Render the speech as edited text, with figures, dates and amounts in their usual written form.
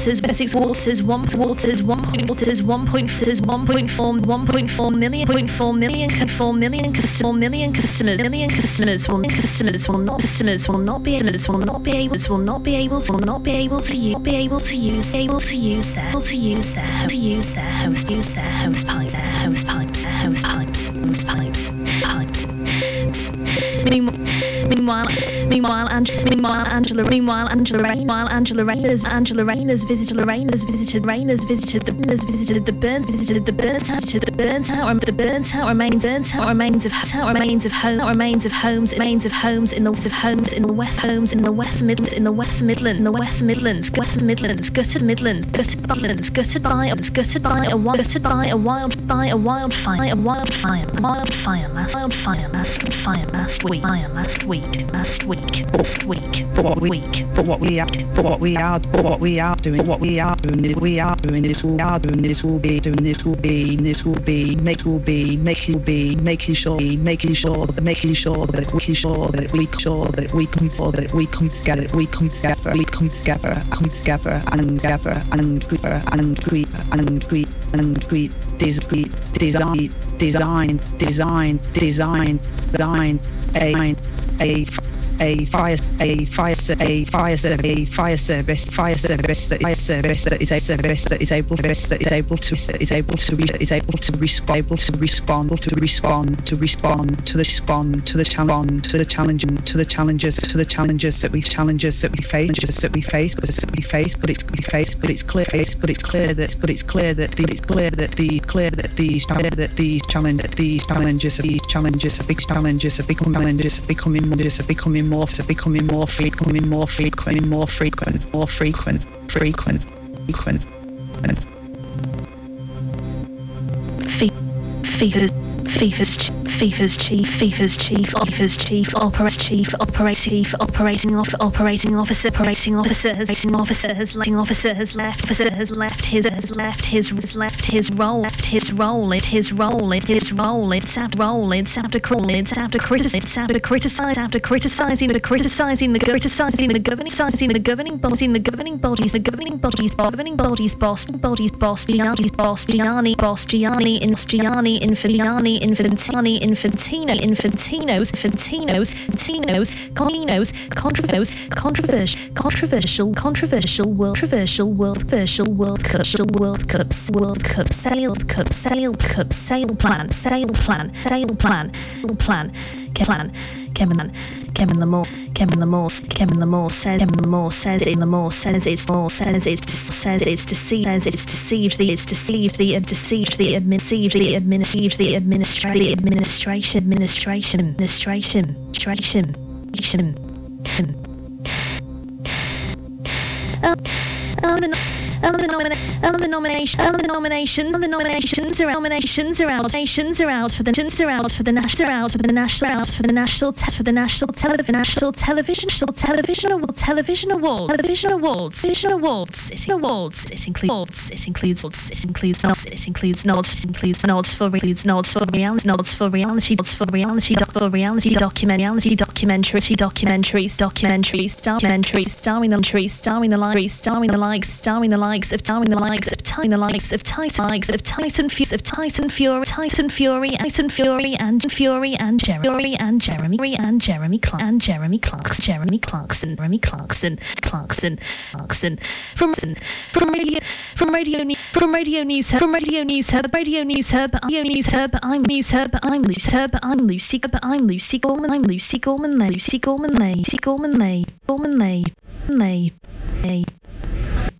Essex Waters 1.4 million 4 million customers will not be able to use their hose pipes. Meanwhile, Angela Rayner's visited the burnt out remains of homes in the West Midlands, gutted by a wildfire last week. But what we are doing is making sure that we come together a fire service that is able to respond to the challenges that we face. But it's clear that these challenges are becoming more frequent. FIFA's chief operating officer has left his role after criticizing the governing bodies Infantino's controversial World Cup sale plan. Kevin Lamore says it's deceived the The nominations are out for the national television awards. It includes nods for reality documentaries starring the likes of Tyson Fury and Jeremy Clarkson. From Radio News Hub. I'm Lucy Gorman.